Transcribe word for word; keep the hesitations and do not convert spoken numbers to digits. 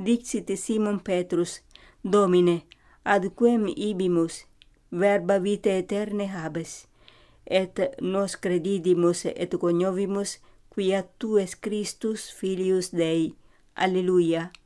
dixit Simon Petrus, Domine, ad quem ibimus, verba vitae aeternae habes, et nos credidimus et coniovimus quia tu es Christus filius Dei. Alleluia.